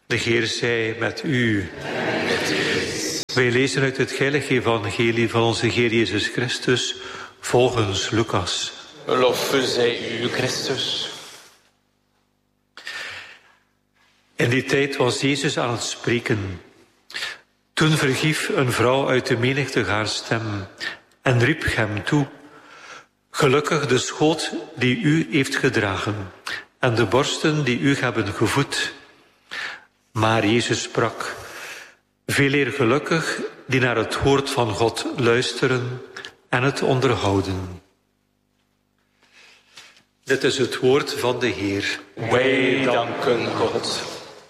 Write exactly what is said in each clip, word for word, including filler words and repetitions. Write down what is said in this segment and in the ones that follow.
De Heer zij met u. Wij lezen uit het heilige evangelie van onze Heer Jezus Christus volgens Lucas. Lof zij u, Christus. In die tijd was Jezus aan het spreken. Toen verhief een vrouw uit de menigte haar stem en riep hem toe: Gelukkig de schoot die u heeft gedragen en de borsten die u hebben gevoed. Maar Jezus sprak: Veeleer gelukkig die naar het woord van God luisteren en het onderhouden. Dit is het woord van de Heer. Wij danken God.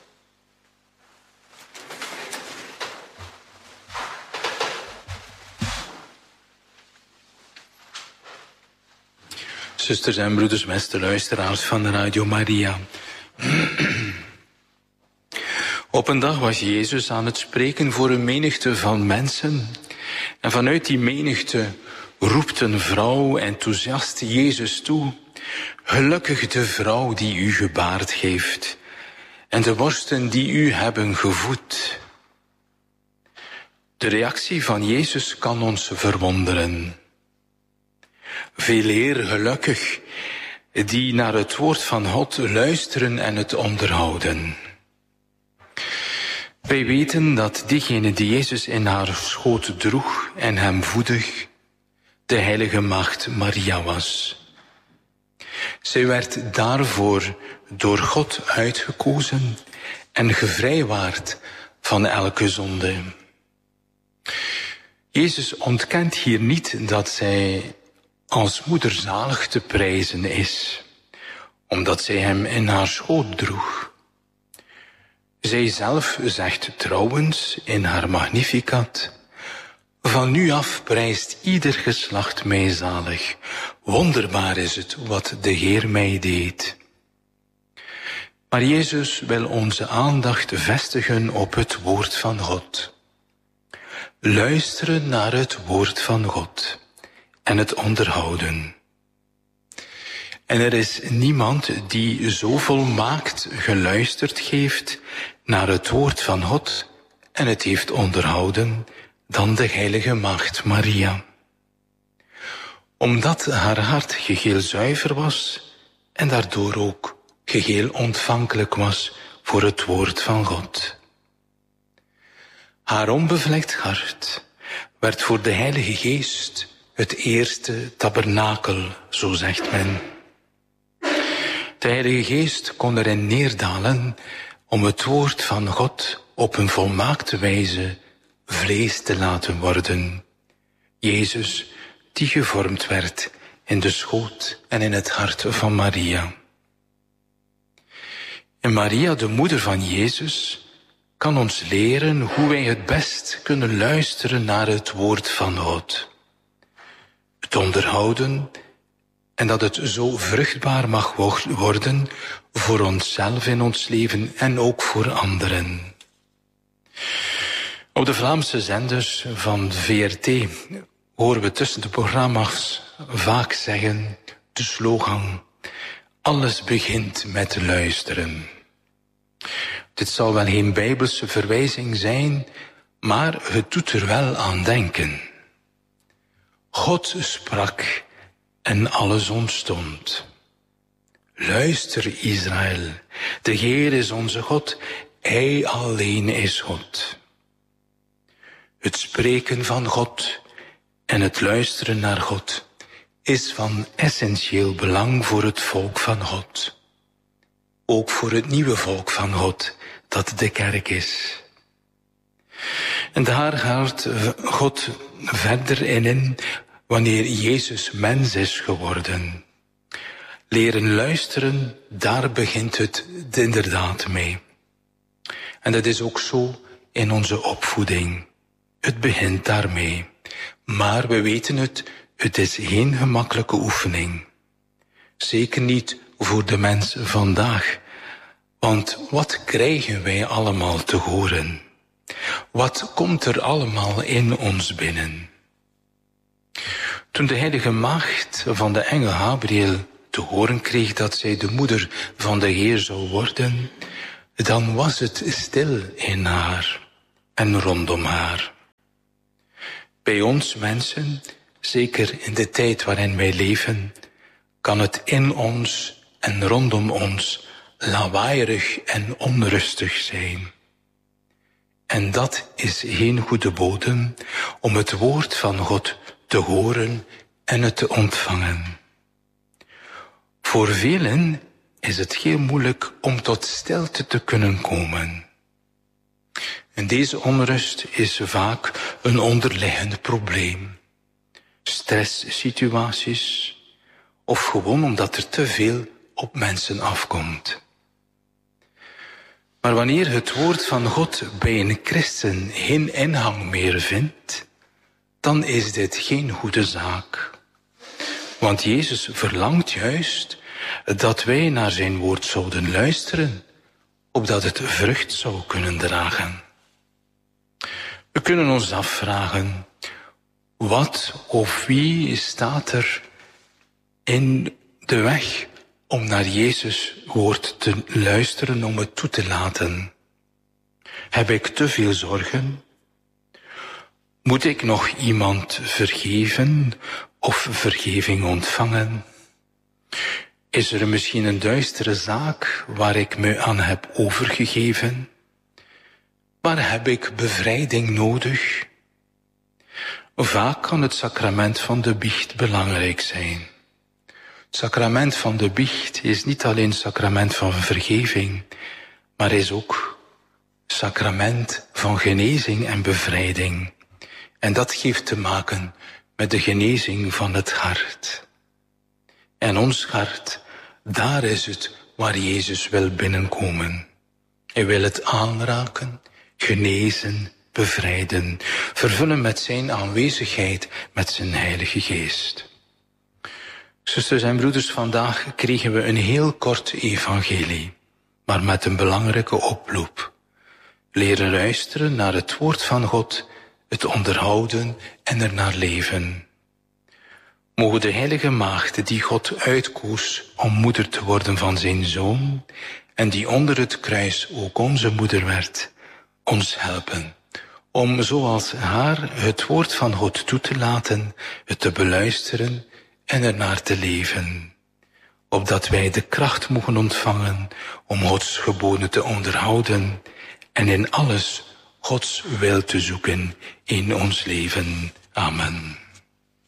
Zusters en broeders, beste luisteraars van de Radio Maria. Op een dag was Jezus aan het spreken voor een menigte van mensen. En vanuit die menigte roept een vrouw enthousiast Jezus toe: Gelukkig de vrouw die u gebaard heeft en de borsten die u hebben gevoed. De reactie van Jezus kan ons verwonderen. Veeleer gelukkig die naar het woord van God luisteren en het onderhouden. Wij weten dat diegene die Jezus in haar schoot droeg en hem voedde, de heilige maagd Maria was. Zij werd daarvoor door God uitgekozen en gevrijwaard van elke zonde. Jezus ontkent hier niet dat zij als moeder zalig te prijzen is, omdat zij hem in haar schoot droeg. Zij zelf zegt trouwens in haar Magnificat: Van nu af prijst ieder geslacht mij zalig. Wonderbaar is het wat de Heer mij deed. Maar Jezus wil onze aandacht vestigen op het woord van God. Luisteren naar het woord van God en het onderhouden. En er is niemand die zo volmaakt geluisterd heeft naar het woord van God en het heeft onderhouden dan de heilige maagd Maria. Omdat haar hart geheel zuiver was en daardoor ook geheel ontvankelijk was voor het woord van God. Haar onbevlekt hart werd voor de Heilige Geest het eerste tabernakel, zo zegt men. De Heilige Geest kon erin neerdalen om het woord van God op een volmaakte wijze vlees te laten worden. Jezus, die gevormd werd in de schoot en in het hart van Maria. En Maria, de moeder van Jezus, kan ons leren hoe wij het best kunnen luisteren naar het woord van God. Het onderhouden en dat het zo vruchtbaar mag worden voor onszelf in ons leven en ook voor anderen. Op de Vlaamse zenders van de V R T horen we tussen de programma's vaak zeggen de slogan: alles begint met luisteren. Dit zal wel geen bijbelse verwijzing zijn, maar het doet er wel aan denken. God sprak en alles ontstond. Luister, Israël, de Heer is onze God, Hij alleen is God. Het spreken van God en het luisteren naar God is van essentieel belang voor het volk van God. Ook voor het nieuwe volk van God, dat de kerk is. En daar gaat God verder in wanneer Jezus mens is geworden. Leren luisteren, daar begint het inderdaad mee. En dat is ook zo in onze opvoeding. Het begint daarmee. Maar we weten het, het is geen gemakkelijke oefening. Zeker niet voor de mens vandaag. Want wat krijgen wij allemaal te horen? Wat komt er allemaal in ons binnen? Toen de heilige maagd van de engel Gabriel te horen kreeg dat zij de moeder van de Heer zou worden, dan was het stil in haar en rondom haar. Bij ons mensen, zeker in de tijd waarin wij leven, kan het in ons en rondom ons lawaaierig en onrustig zijn. En dat is geen goede bodem om het woord van God te horen en het te ontvangen. Voor velen is het heel moeilijk om tot stilte te kunnen komen. En deze onrust is vaak een onderliggend probleem. Stresssituaties of gewoon omdat er te veel op mensen afkomt. Maar wanneer het woord van God bij een christen geen ingang meer vindt, dan is dit geen goede zaak. Want Jezus verlangt juist dat wij naar zijn woord zouden luisteren, opdat het vrucht zou kunnen dragen. We kunnen ons afvragen, wat of wie staat er in de weg om naar Jezus woord te luisteren, om het toe te laten? Heb ik te veel zorgen? Moet ik nog iemand vergeven of vergeving ontvangen? Is er misschien een duistere zaak waar ik me aan heb overgegeven? Waar heb ik bevrijding nodig? Vaak kan het sacrament van de biecht belangrijk zijn. Het sacrament van de biecht is niet alleen sacrament van vergeving, maar is ook sacrament van genezing en bevrijding. En dat heeft te maken met de genezing van het hart. En ons hart, daar is het waar Jezus wil binnenkomen. Hij wil het aanraken, genezen, bevrijden, vervullen met zijn aanwezigheid, met zijn Heilige Geest. Zusters en broeders, vandaag kregen we een heel kort evangelie, maar met een belangrijke oproep. Leren luisteren naar het woord van God, het onderhouden en ernaar leven. Mogen de heilige maagd die God uitkoos om moeder te worden van zijn zoon en die onder het kruis ook onze moeder werd, ons helpen om zoals haar het woord van God toe te laten, het te beluisteren en ernaar te leven, opdat wij de kracht mogen ontvangen om Gods geboden te onderhouden en in alles Gods wil te zoeken in ons leven. Amen.